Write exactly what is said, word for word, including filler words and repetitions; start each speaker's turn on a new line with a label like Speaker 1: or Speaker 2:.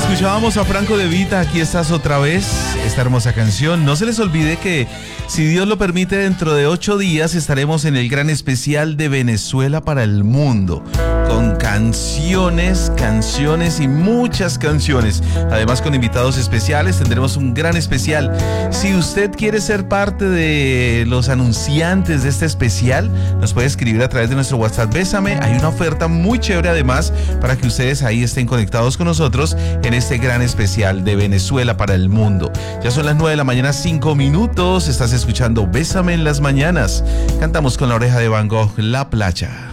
Speaker 1: Escuchábamos a Franco De Vita, Aquí estás otra vez, esta hermosa canción. No se les olvide que, si Dios lo permite, dentro de ocho días estaremos en el gran especial de Venezuela para el mundo, con canciones, canciones y muchas canciones. Además, con invitados especiales, tendremos un gran especial. Si usted quiere ser parte de los anunciantes de este especial, nos puede escribir a través de nuestro WhatsApp Bésame. Hay una oferta muy chévere además para que ustedes ahí estén conectados con nosotros en este gran especial de Venezuela para el mundo. Ya son las nueve de la mañana, cinco minutos. Estás escuchando Bésame en las mañanas. Cantamos con la oreja de Van Gogh, La Playa.